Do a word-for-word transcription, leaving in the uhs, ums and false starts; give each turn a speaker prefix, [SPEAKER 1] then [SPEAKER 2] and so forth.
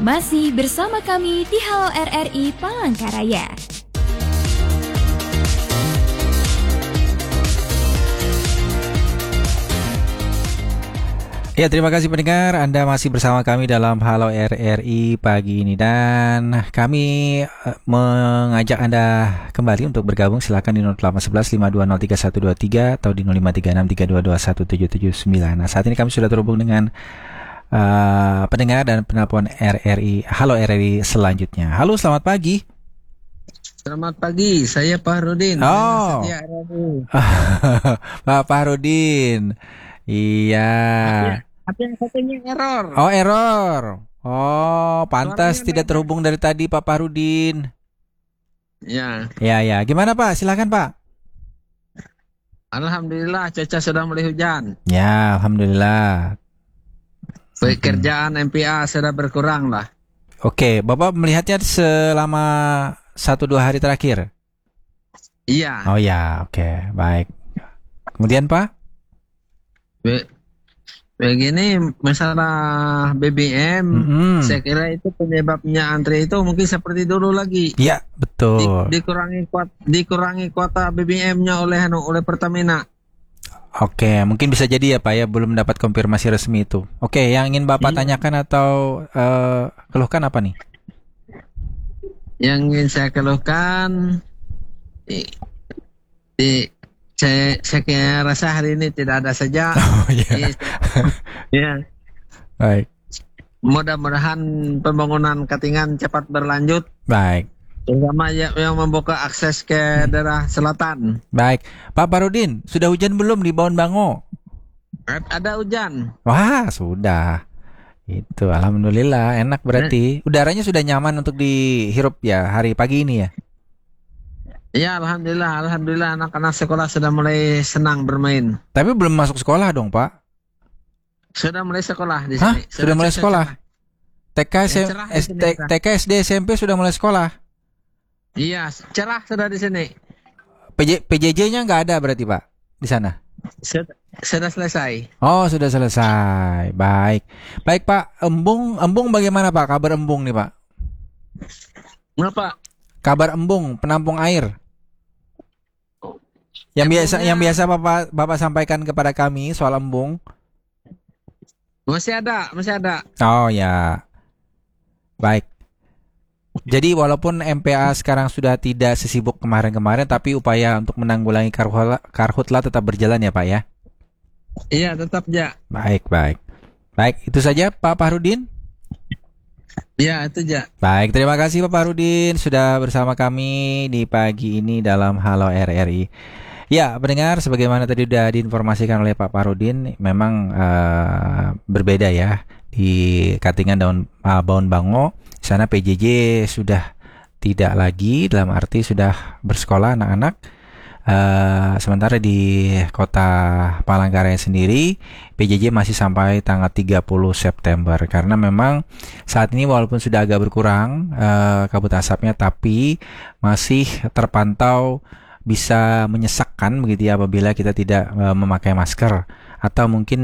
[SPEAKER 1] Masih bersama kami di Halo R R I Palangkaraya.
[SPEAKER 2] Ya, terima kasih pendengar, Anda masih bersama kami dalam Halo R R I pagi ini. Dan kami uh, mengajak Anda kembali untuk bergabung. Silakan di nol delapan satu satu lima dua nol tiga satu dua tiga atau di nol lima tiga enam tiga dua dua satu tujuh tujuh sembilan. Nah, saat ini kami sudah terhubung dengan uh, pendengar dan penelpon R R I, Halo R R I selanjutnya. Halo, selamat pagi.
[SPEAKER 3] Selamat pagi, saya Pak Rudin.
[SPEAKER 2] Oh, Pak Farudin. Iya.
[SPEAKER 3] Tapi yang satunya error.
[SPEAKER 2] Oh, error. Oh, pantas
[SPEAKER 3] Suaranya
[SPEAKER 2] tidak
[SPEAKER 3] beda.
[SPEAKER 2] terhubung dari tadi Pak Farudin.
[SPEAKER 3] Ya,
[SPEAKER 2] Ya, ya. Gimana Pak? Silakan Pak.
[SPEAKER 3] alhamdulillah cuaca sudah mulai hujan.
[SPEAKER 2] Ya, alhamdulillah.
[SPEAKER 3] Pekerjaan M P A sudah berkurang lah.
[SPEAKER 2] Oke, Bapak melihatnya selama satu dua hari terakhir.
[SPEAKER 3] Iya.
[SPEAKER 2] Oh ya, oke, baik. Kemudian Pak?
[SPEAKER 3] Be- Begini masalah B B M,
[SPEAKER 2] Mm-mm.
[SPEAKER 3] saya kira itu penyebabnya antri itu mungkin seperti dulu lagi.
[SPEAKER 2] Ya,
[SPEAKER 3] Di-
[SPEAKER 2] betul.
[SPEAKER 3] dikurangi kuat, dikurangi kuota B B M-nya oleh anu, oleh Pertamina.
[SPEAKER 2] Oke, mungkin bisa jadi ya Pak ya, belum dapat konfirmasi resmi itu. Oke, yang ingin Bapak
[SPEAKER 3] Iya.
[SPEAKER 2] tanyakan atau eh, keluhkan apa nih?
[SPEAKER 3] Yang ingin saya keluhkan, di, di saya, saya kira rasa hari ini tidak ada saja.
[SPEAKER 2] Oh iya.
[SPEAKER 3] Jadi, ya,
[SPEAKER 2] Baik,
[SPEAKER 3] mudah-mudahan pembangunan Katingan cepat berlanjut,
[SPEAKER 2] baik.
[SPEAKER 3] terutama ya- yang membuka akses ke daerah selatan.
[SPEAKER 2] Baik, Pak Farudin, sudah hujan belum di Baon Bango?
[SPEAKER 3] A- Ada hujan.
[SPEAKER 2] Wah, sudah. Itu, alhamdulillah, enak berarti. Udaranya sudah nyaman untuk dihirup ya hari pagi ini ya.
[SPEAKER 3] Ya, alhamdulillah, alhamdulillah anak-anak sekolah sudah mulai senang bermain.
[SPEAKER 2] Tapi belum masuk sekolah dong, Pak.
[SPEAKER 3] Sudah mulai sekolah di
[SPEAKER 2] Hah?
[SPEAKER 3] sini.
[SPEAKER 2] Sudah mulai
[SPEAKER 3] cerah-
[SPEAKER 2] sekolah? T K,
[SPEAKER 3] Ya,
[SPEAKER 2] S-
[SPEAKER 3] cerah di
[SPEAKER 2] S-
[SPEAKER 3] sini,
[SPEAKER 2] T-
[SPEAKER 3] cerah.
[SPEAKER 2] T K, S D, S M P sudah mulai sekolah.
[SPEAKER 3] Iya, cerah sudah di sini.
[SPEAKER 2] P J, P J J-nya nggak ada berarti, Pak, di sana.
[SPEAKER 3] Sudah, sudah selesai.
[SPEAKER 2] Oh, sudah selesai. Baik. Baik, Pak. Embung, Embung bagaimana, Pak? Kabar Embung nih, Pak.
[SPEAKER 3] Mengapa?
[SPEAKER 2] Kabar Embung, penampung air. Yang biasa
[SPEAKER 3] Embungnya-
[SPEAKER 2] yang biasa Bapak Bapak sampaikan kepada kami soal Embung.
[SPEAKER 3] Masih ada, masih ada.
[SPEAKER 2] Oh ya. Baik. Jadi walaupun M P A sekarang sudah tidak sesibuk kemarin-kemarin, tapi upaya untuk menanggulangi karhutla, karhutla tetap berjalan ya Pak ya.
[SPEAKER 3] Iya, tetap ya.
[SPEAKER 2] Baik, baik. Baik, itu saja Pak Farudin.
[SPEAKER 3] Ya, itu ya.
[SPEAKER 2] Baik, terima kasih Pak Farudin sudah bersama kami di pagi ini dalam Halo R R I. Ya, pendengar, sebagaimana tadi sudah diinformasikan oleh Pak Farudin, memang uh, berbeda ya di Katingan Daun uh, Baon Bango. Di sana P J J sudah tidak lagi, dalam arti sudah bersekolah anak-anak. Uh, sementara di kota Palangkaraya sendiri P J J masih sampai tanggal tiga puluh September, karena memang saat ini walaupun sudah agak berkurang uh, kabut asapnya, tapi masih terpantau bisa menyesakkan begitu ya apabila kita tidak uh, memakai masker atau mungkin